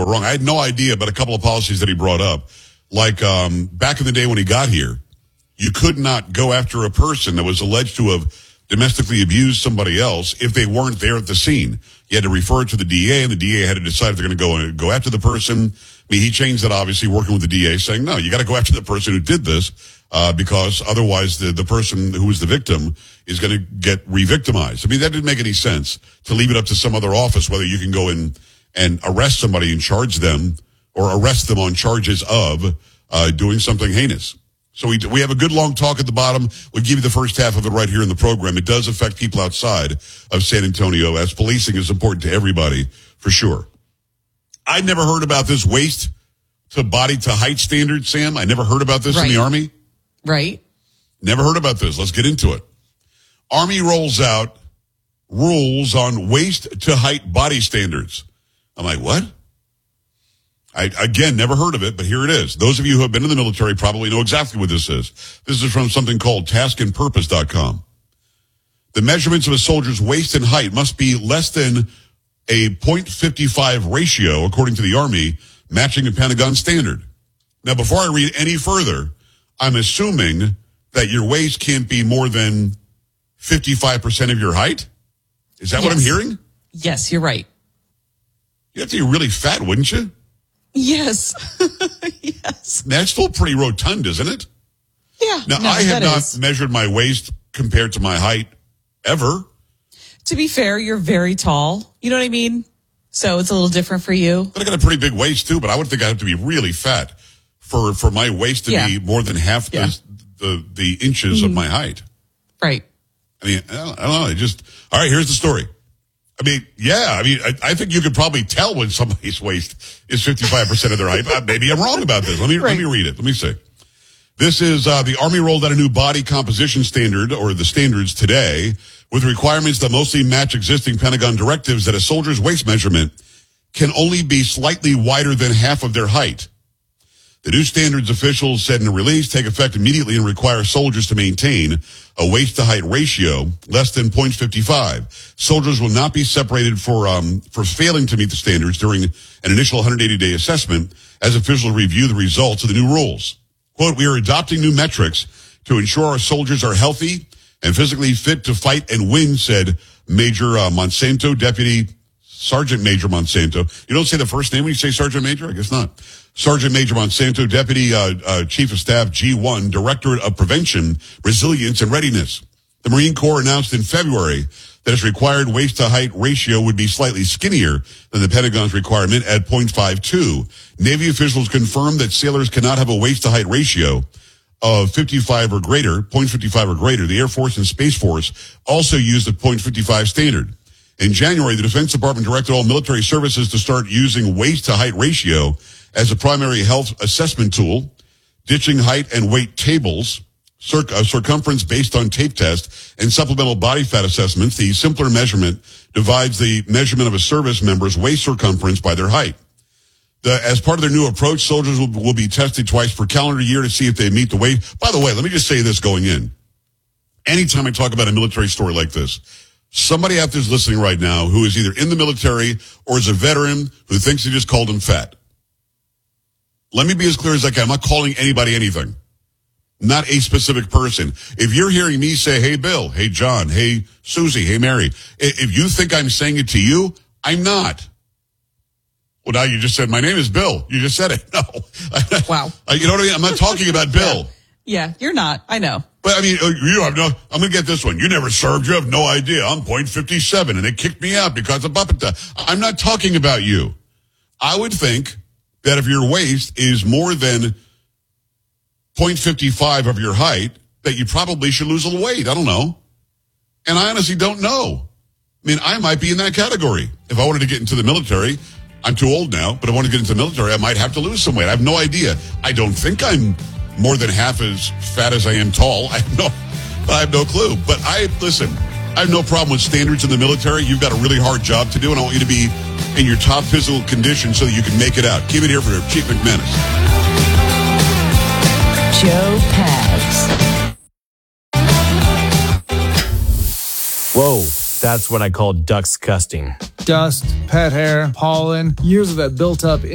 were wrong. I had no idea about a couple of policies that he brought up. Like back in the day when he got here, you could not go after a person that was alleged to have domestically abused somebody else if they weren't there at the scene. You had to refer it to the DA, and the DA had to decide if they're going to go after the person. I mean, he changed that, obviously, working with the DA, saying, no, you got to go after the person who did this because otherwise the person who was the victim is going to get re-victimized. I mean, that didn't make any sense to leave it up to some other office, whether you can go in and arrest somebody and charge them or arrest them on charges of doing something heinous. So we have a good long talk at the bottom. We'll give you the first half of it right here in the program. It does affect people outside of San Antonio, as policing is important to everybody, for sure. I'd never heard about this waist to body to height standard, Sam. I never heard about this in the Army. Right. Never heard about this. Let's get into it. Army rolls out rules on waist to height body standards. I'm like, what? I, again, never heard of it, but here it is. Those of you who have been in the military probably know exactly what this is. This is from something called taskandpurpose.com. The measurements of a soldier's waist and height must be less than a 0.55 ratio, according to the Army, matching a Pentagon standard. Now, before I read any further, I'm assuming that your waist can't be more than 55% of your height? Is that what I'm hearing? Yes, you're right. You'd have to be really fat, wouldn't you? Yes. Yes. That's still pretty rotund, isn't it? Yeah. Now, I have not measured my waist compared to my height ever. To be fair, you're very tall. You know what I mean? So it's a little different for you. But I got a pretty big waist, too, but I would think I have to be really fat for my waist to be more than half the inches of my height. Right. I mean, I don't know. All right, here's the story. I think you could probably tell when somebody's waist is 55% of their height. Maybe I'm wrong about this. Let me read it. Let me see. This is the Army rolled out a new body composition standard, or the standards, today, with requirements that mostly match existing Pentagon directives that a soldier's waist measurement can only be slightly wider than half of their height. The new standards, officials said in a release, take effect immediately and require soldiers to maintain a waist-to-height ratio less than 0.55. Soldiers will not be separated for failing to meet the standards during an initial 180-day assessment as officials review the results of the new rules. Quote, we are adopting new metrics to ensure our soldiers are healthy and physically fit to fight and win, said Major Monsanto, Deputy Sergeant Major Monsanto. You don't say the first name when you say Sergeant Major? I guess not. Sergeant Major Monsanto, Deputy Chief of Staff, G1, Directorate of Prevention, Resilience, and Readiness. The Marine Corps announced in February that its required waist-to-height ratio would be slightly skinnier than the Pentagon's requirement at 0.52. Navy officials confirmed that sailors cannot have a waist-to-height ratio of 55 or greater, 0.55 or greater. The Air Force and Space Force also used the 0.55 standard. In January, the Defense Department directed all military services to start using waist-to-height ratio as a primary health assessment tool, ditching height and weight tables, circumference based on tape test, and supplemental body fat assessments. The simpler measurement divides the measurement of a service member's waist circumference by their height. As part of their new approach, soldiers will be tested twice per calendar year to see if they meet the weight. By the way, let me just say this going in. Anytime I talk about a military story like this, somebody out there is listening right now who is either in the military or is a veteran who thinks they just called him fat. Let me be as clear as I can. I'm not calling anybody anything. Not a specific person. If you're hearing me say, hey, Bill, hey, John, hey, Susie, hey, Mary, if you think I'm saying it to you, I'm not. Well, now you just said, my name is Bill. You just said it. No. Wow. You know what I mean? I'm not talking about Bill. Yeah, you're not. I know. But, I mean, you have no, I'm going to get this one. You never served. You have no idea. I'm 0.57, and they kicked me out because of Buppeta. I'm not talking about you. I would think that if your waist is more than 0.55 of your height, that you probably should lose a little weight. I don't know. And I honestly don't know. I mean, I might be in that category. If I wanted to get into the military, I'm too old now, but if I want to get into the military, I might have to lose some weight. I have no idea. I don't think I'm more than half as fat as I am tall. I have no clue. But I have no problem with standards in the military. You've got a really hard job to do, and I want you to be in your top physical condition so that you can make it out. Keep it here for Chief McManus. Joe Pags. Whoa, that's what I call duck disgusting. Dust, pet hair, pollen, years of that built up